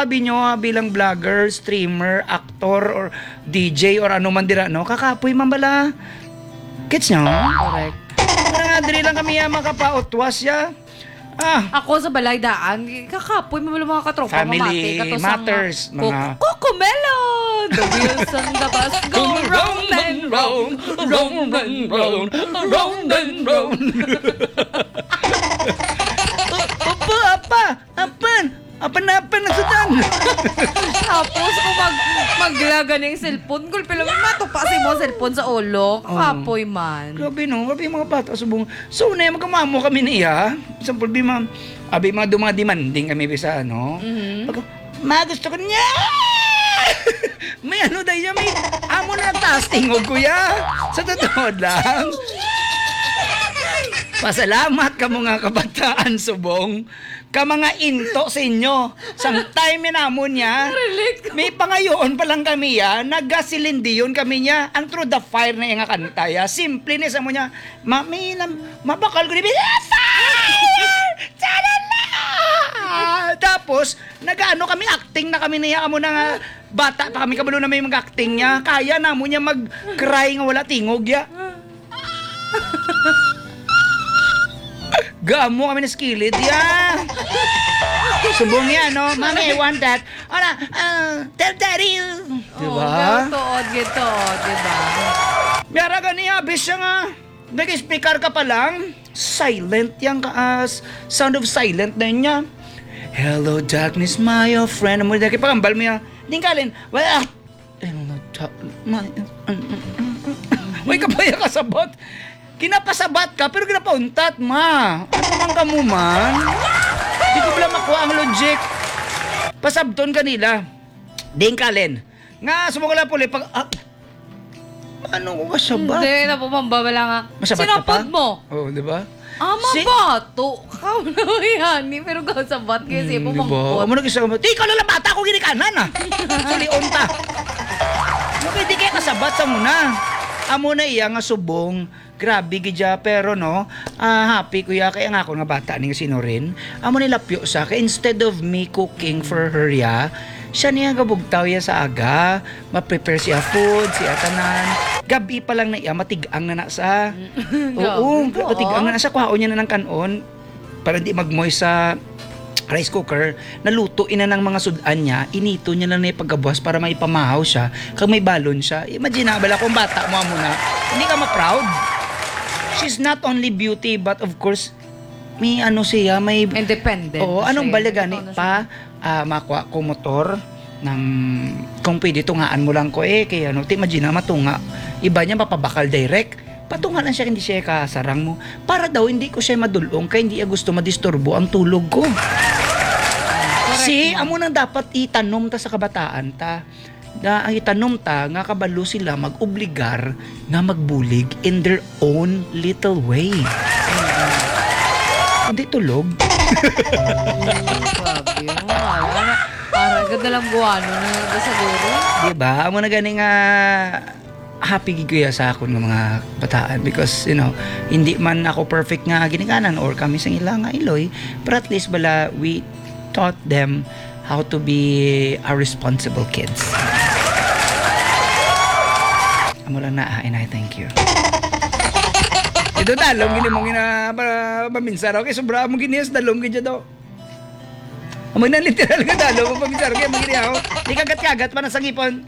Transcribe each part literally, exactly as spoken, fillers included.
abi nyo ah, bilang vlogger, streamer, actor, or D J, or ano man dira, no? Kakapoy man bala. Gets nyo? Correct. Para nga, diri lang kami ya makapautwas ya. Ah, Ako sa balay daan, kakapoy mo mga katropa. Family mamati, katos matters, ang, mga- Cocomelon! The wheels and the bus go round and round. round and round, round and round. Apa, apa, apan, apan, apan, nasudan. Tapos kung mag, maglaga ng cellphone, gulpi lang, matupa si mo cellphone sa ulo. Kakapoy man. Grabe no, grabe yung mga bata subong. So na magkamamo kami niya. Example, bi ma, abi mga dumang demanding kami bisa ano. Mhm. Pag, ma gusto ko niya. May ano dahil may amo na nagtaas tingog kuya. Sa totoo lang. Pasalamat ka mga kabataan subong. Ka mga into sa inyo. Sang time na namon niya. May pangayoon pa lang kami ya. Nagasilindi yun kami niya. Ang through the fire na yung kanta ya. Simple ni sa mo niya. Mami, mabakal ko ni fire! Tadala! Tapos, nag-ano kami, acting na kami niya. Amo na nga, bata pa kami kabalo na may mag-acting niya. Kaya na mo niya mag-cry nga wala tingog ya. Gamo kami na skillet ya. Subong yan, no? Mami, I want that. Ano, uh, tell daddy. Diba? Oh, gitood, gitood, diba? Miyara ganiya, bis siya nga. Nag-speaker ka pa lang. Silent yan ka. Uh, sound of silent na yun niya. Hello, darkness, my old friend. Mo daki pagambal mo yan. Tingkalin. Well, ah. Hello, darkness, my... May kapaya kasabot. Kinapasabat ka, pero kinapauntat, ma. Ano man ka mo, man? Di ko pala makuha ang logic. Pasabton kanila. Tingkalin. Nga, sumugala po pag... Ah, ano ko kasabat? Hindi, napumambabala nga. Masabat ka pa? Sinapod mo. Oo, oh, di ba? Ama Si- bato. Kau na yan. Pero kau sabat kasi Hmm, po di ba? mangkot. Amo nag-isa mo. Di ka lang bata ko ginikanan ah. Sulion ta. Okay, di kaya kasabat sa muna. Amo na iya nga subong. Grabe gidya pero no. ah, happy kuya kaya nga ako nga bata ning sino rin. Amo nila pyo sa kaya instead of me cooking for her ya. Siya niya gabugtaw ya sa aga. Ma-prepare siya food, siya tanan. Gabi pa lang na iya matigang na na sa. Oo, Grabe, matigang oo. na na sa kwaon niya na ng kanon para di magmoy sa rice cooker, nalutuin na ng mga sudan niya, inito niya lang na ipagkabuhas para may pamahaw siya, kag may balon siya. Imagine na, bala kung bata mo muna, hindi ka ma-proud. She's not only beauty, but of course, may ano siya, may... Independent. Oo, na anong siya. balagani Ito na siya. pa, ah, makuha ko motor, ng, kung pwede tungaan mo lang ko eh, kaya ano, imagine na matunga, iba niya mapabakal direct, patunga lang siya, hindi siya kasarang mo. Para daw, hindi ko siya madulong, kaya hindi niya gusto madisturbo ang tulog ko. Si, amo nang dapat itanom ta sa kabataan ta. Na ang itanom ta, nga kabalo sila mag-obligar nga magbulig in their own little way. Hindi tulog. Grabe. Para, para ganda lang buwano na siguro. Diba? Amo na gani nga happy gid kuya sa akon ng mga bataan because you know hindi man ako perfect nga ginikanan or kami sang ila nga iloy but at least bala we taught them how to be a responsible kids. Amo lang na and I thank you. Ito dalong gini mong gina para paminsara okay sobra mo gini sa dalong gid daw. Amo na literal nga dalong mo paminsara kay magini ako. Di kagat-kagat pa na sa ngipon.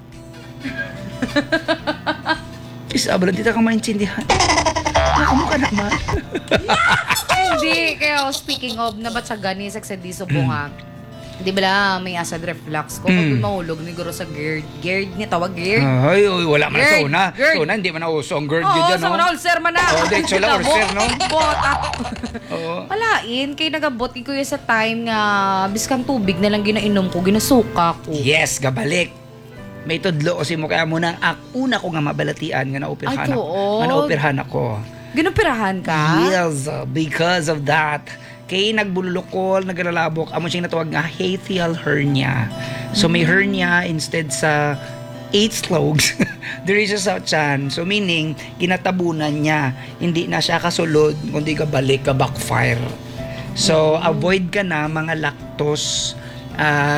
Isa ba lang tita kang maintindihan? Nakamo ka naman. Hindi. Kaya speaking of, nabatsagan ni Sex and Diso po nga. Di ba lang, may acid reflux ko. Kung Mm. mahulog ni Guro sa GERD. GERD niya, tawag GERD. Ay, uy, wala man Gerd, sa una. Gerd. Sa una, hindi man nauso ang GERD Oo, yun dyan, sa no? mga ulcer man na. Oo, diretso lang, ulcer, no? Bot, at... Oo. Walain, kay nagabot ko yun sa time nga, biskan tubig na lang ginainom ko, ginasuka ko. Yes, gabalik. May tudlo kasi mo kaya muna ang una ko nga mabalatian nga naoperahan Ay, ako. tuod. Nga naoperahan ako. Ginupirahan ka? Yes, uh, because of that. Kay nagbululukol, naglalabok, amo siyang natawag nga hiatal hernia. So may hernia instead sa eight slugs, there is sa chan. So meaning, kinatabunan niya. Hindi na siya kasulod, kundi ka balik, ka backfire. So avoid ka na mga lactose, ah,